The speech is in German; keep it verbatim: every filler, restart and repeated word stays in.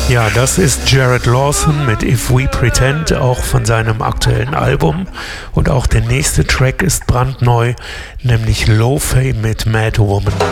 Ja, das ist Jared Lawson mit If We Pretend, auch von seinem aktuellen Album. Und auch der nächste Track ist brandneu, nämlich Lo-Fi mit Mad Woman.